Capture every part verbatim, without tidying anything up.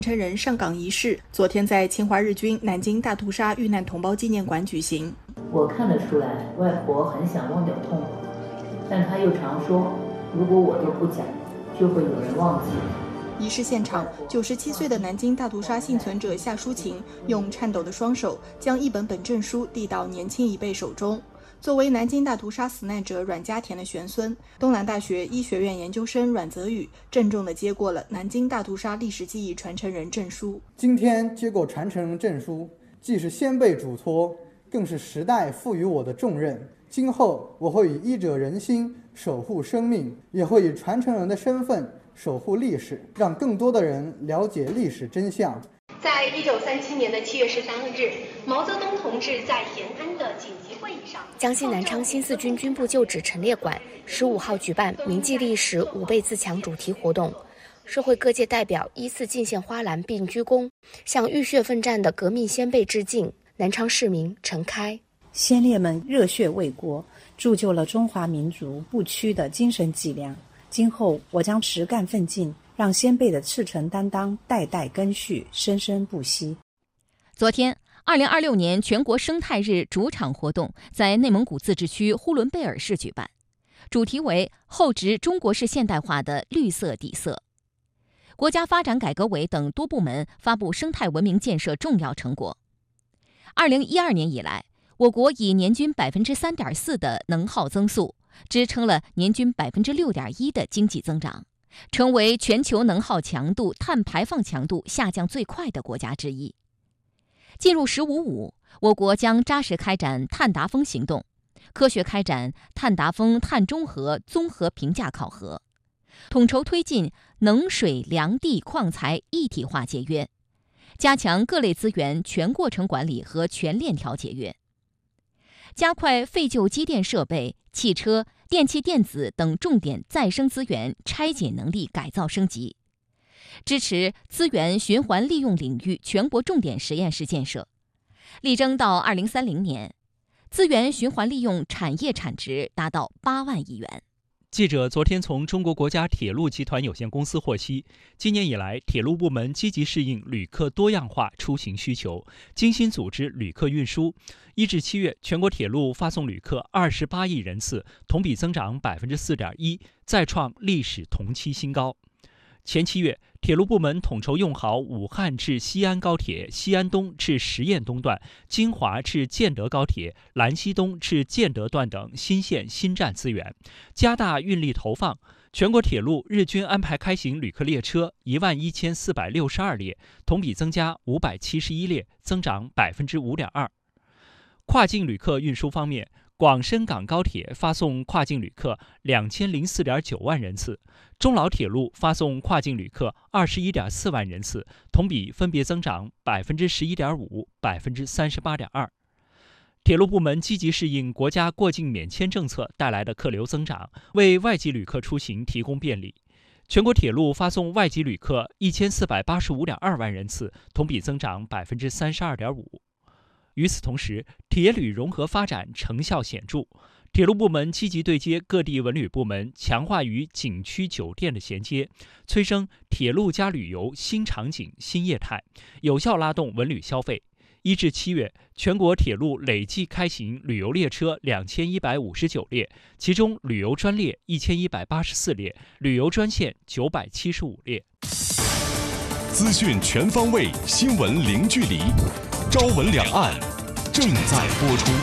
传承人上岗仪式昨天在侵华日军南京大屠杀遇难同胞纪念馆举行。 我看得出来，外婆很想忘掉痛苦，但她又常说，如果我都不讲，就会有人忘记。 仪式现场，九十七岁的南京大屠杀幸存者夏淑琴用颤抖的双手将一本本证书递到年轻一辈手中。作为南京大屠杀死难者阮家田的玄孙，东南大学医学院研究生阮泽宇郑重地接过了南京大屠杀历史记忆传承人证书。 今天接过传承人证书，既是先辈嘱托，更是时代赋予我的重任。今后我会以医者仁心守护生命，也会以传承人的身份守护历史，让更多的人了解历史真相。 在一九三七年的七月十三日，毛泽东同志在延安的紧急会议上， 江西南昌新四军军部旧址陈列馆十五号举办铭记历史五倍自强主题活动，社会各界代表依次进献花篮并鞠躬，向浴血奋战的革命先辈致敬。南昌市民陈开： 先烈们热血为国，铸就了中华民族不屈的精神脊梁。今后我将实干奋进，让先辈的赤诚担当代代根续，生生不息。 昨天二零二六年全国生态日主场活动在内蒙古自治区呼伦贝尔市举办，主题为厚植中国式现代化的绿色底色。国家发展改革委等多部门发布生态文明建设重要成果。二零一二年以来，我国以年均百分之三点四的能耗增速，支撑了年均百分之六点一的经济增长，成为全球能耗强度、碳排放强度下降最快的国家之一。进入“十五五”，我国将扎实开展碳达峰行动，科学开展碳达峰碳中和综合评价考核，统筹推进能水粮地矿材一体化节约，加强各类资源全过程管理和全链条节约，加快废旧机电设备、汽车、电气电子等重点再生资源拆解能力改造升级，支持资源循环利用领域全国重点实验室建设，力争到二零三零年，资源循环利用产业产值达到八万亿元。 记者昨天从中国国家铁路集团有限公司获悉，今年以来，铁路部门积极适应旅客多样化出行需求，精心组织旅客运输。一至七月，全国铁路发送旅客二十八亿人次，同比增长百分之四点一，再创历史同期新高。前七月，铁路部门统筹用好武汉至西安高铁、西安东至十堰东段、金华至建德高铁、兰西东至建德段等新线新站资源，加大运力投放。全国铁路日均安排开行旅客列车一万一千四百六十二列，同比增加五百七十一列，增长百分之五点二。跨境旅客运输方面，广深港高铁发送跨境旅客两千零四点九万人次，中老铁路发送跨境旅客二十一点四万人次，同比分别增长百分之十一点五、百分之三十八点二。铁路部门积极适应国家过境免签政策带来的客流增长，为外籍旅客出行提供便利。全国铁路发送外籍旅客一千四百八十五点二万人次，同比增长百分之三十二点五。与此同时，铁旅融合发展成效显著。铁路部门积极对接各地文旅部门，强化与景区酒店的衔接，催生铁路加旅游新场景新业态，有效拉动文旅消费。一至七月，全国铁路累计开行旅游列车两千一百五十九列，其中旅游专列一千一百八十四列，旅游专线九百七十五列。 资讯全方位，新闻零距离。朝闻两岸正在播出。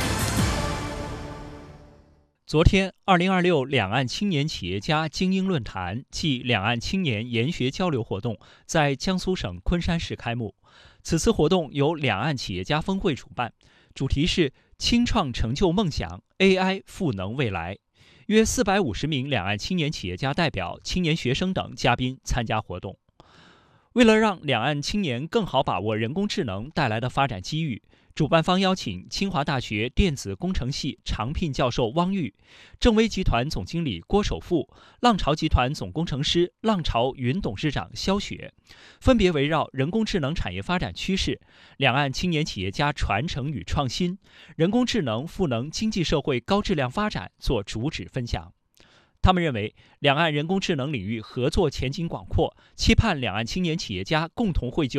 昨天，二零二六两岸青年企业家精英论坛暨两岸青年研学交流活动在江苏省昆山市开幕。此次活动由两岸企业家峰会主办，主题是青创成就梦想 ，A I 赋能未来。约四百五十名两岸青年企业家代表、青年学生等嘉宾参加活动。为了让两岸青年更好把握人工智能带来的发展机遇，主办方邀请清华大学电子工程系常聘教授汪玉、正威集团总经理郭守富、浪潮集团总工程师浪潮云董事长肖雪，分别围绕人工智能产业发展趋势、两岸青年企业家传承与创新、人工智能赋能经济社会高质量发展做主旨分享。 他们认为，两岸人工智能领域合作前景广阔，期盼两岸青年企业家共同绘就